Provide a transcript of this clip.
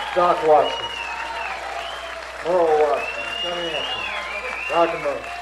Doc Watson, Merle Watson, Johnny Anthony, Rock and Roll.